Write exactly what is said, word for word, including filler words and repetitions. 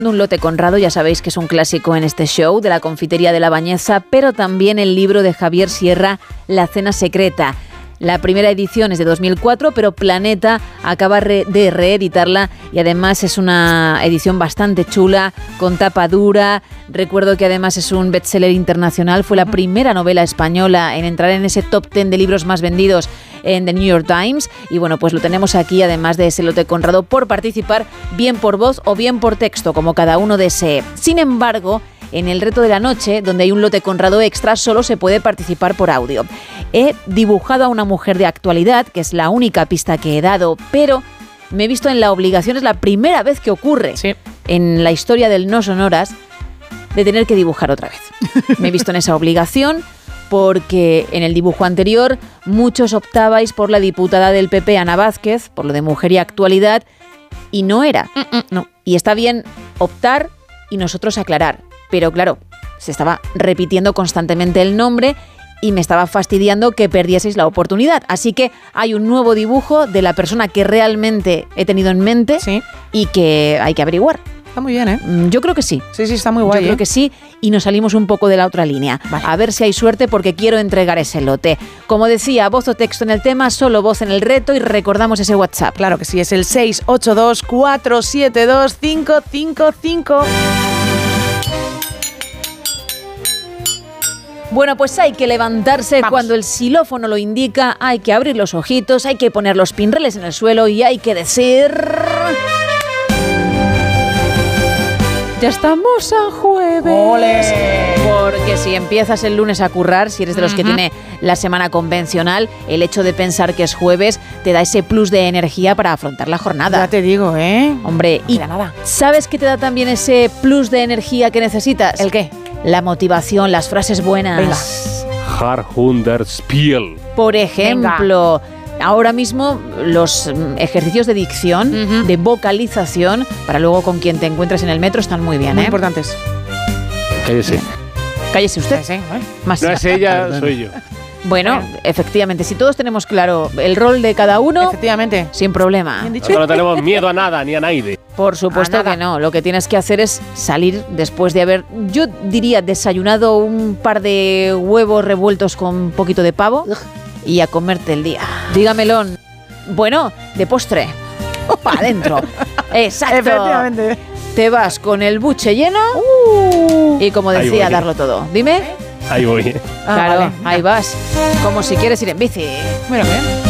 Un lote Conrado, ya sabéis que es un clásico en este show de la confitería de La Bañeza, pero también el libro de Javier Sierra, La cena secreta. La primera edición es de dos mil cuatro, pero Planeta acaba re- de reeditarla y además es una edición bastante chula, con tapa dura. Recuerdo que además es un bestseller internacional, fue la primera novela española en entrar en ese top diez de libros más vendidos en The New York Times. Y bueno, pues lo tenemos aquí, además de ese lote Conrado, por participar, bien por voz o bien por texto, como cada uno desee. Sin embargo, en el reto de la noche, donde hay un lote Conrado extra, solo se puede participar por audio. He dibujado a una mujer de actualidad, que es la única pista que he dado, pero me he visto en la obligación, es la primera vez que ocurre sí. en la historia del No Sonoras, de tener que dibujar otra vez. Me he visto en esa obligación porque en el dibujo anterior muchos optabais por la diputada del P P, Ana Vázquez, por lo de mujer y actualidad, y no era. No. Y está bien optar y nosotros aclarar. Pero claro, se estaba repitiendo constantemente el nombre y me estaba fastidiando que perdieseis la oportunidad. Así que hay un nuevo dibujo de la persona que realmente he tenido en mente sí. y que hay que averiguar. Está muy bien, ¿eh? Yo creo que sí. Sí, sí, está muy guay. Yo creo ¿eh? que sí, y nos salimos un poco de la otra línea. Vale. A ver si hay suerte, porque quiero entregar ese lote. Como decía, voz o texto en el tema, solo voz en el reto, y recordamos ese WhatsApp. Claro que sí, es el seis ocho dos, cuatro siete dos, cinco cinco cinco. Bueno, pues hay que levantarse Vamos. cuando el xilófono lo indica, hay que abrir los ojitos, hay que poner los pinreles en el suelo y hay que decir... ¡Ya estamos a jueves! ¡Ole! Porque si empiezas el lunes a currar, si eres de los que Uh-huh. tiene la semana convencional, el hecho de pensar que es jueves te da ese plus de energía para afrontar la jornada. Ya te digo, ¿eh? Hombre, y Mira, nada. ¿sabes qué te da también ese plus de energía que necesitas? ¿El qué? La motivación, las frases buenas. Venga. Jahrhundertspiel. Por ejemplo, Venga. ahora mismo los mm, ejercicios de dicción, Uh-huh. de vocalización, para luego con quien te encuentres en el metro, están muy bien, Muy ¿eh? importantes. Cállese. Cállese usted. Sí, sí, ¿eh? Más. No es ella, soy yo. Bueno, Bueno. efectivamente, si todos tenemos claro el rol de cada uno, Efectivamente. sin problema. Bien dicho. Nosotros no tenemos miedo a nada, ni a nadie. Por supuesto A nada. que no. Lo que tienes que hacer es salir después de haber, yo diría, desayunado un par de huevos revueltos con un poquito de pavo y a comerte el día. Dígamelo. Bueno, de postre. Para adentro. Exacto. Efectivamente. Te vas con el buche lleno Uh. y, como Ahí decía, voy. darlo todo. Dime. Ahí voy. Ah, Claro, vale. ahí vas. Como si quieres ir en bici. Mira, bien.